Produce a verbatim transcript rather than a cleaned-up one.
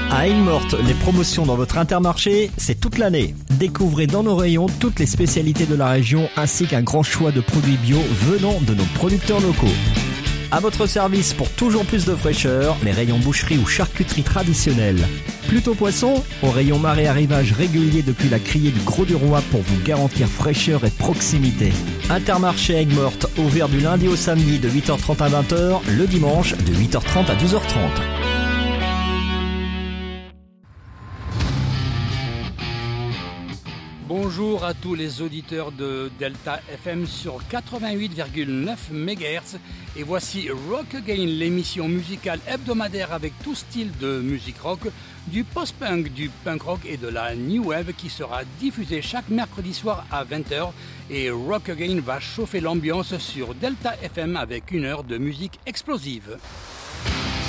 À Aigues-Mortes, les promotions dans votre Intermarché, c'est toute l'année. Découvrez dans nos rayons toutes les spécialités de la région ainsi qu'un grand choix de produits bio venant de nos producteurs locaux. À votre service pour toujours plus de fraîcheur, les rayons boucherie ou charcuterie traditionnelle. Plutôt poisson, au rayon marée arrivage régulier depuis la criée du Gros du Roi pour vous garantir fraîcheur et proximité. Intermarché Aigues-Mortes, ouvert du lundi au samedi de huit heures trente à vingt heures, le dimanche de huit heures trente à douze heures trente. Bonjour à tous les auditeurs de Delta F M sur quatre-vingt-huit virgule neuf mégahertz et voici Rock Again, l'émission musicale hebdomadaire avec tout style de musique rock, du post-punk, du punk rock et de la new wave qui sera diffusée chaque mercredi soir à vingt heures et Rock Again va chauffer l'ambiance sur Delta F M avec une heure de musique explosive.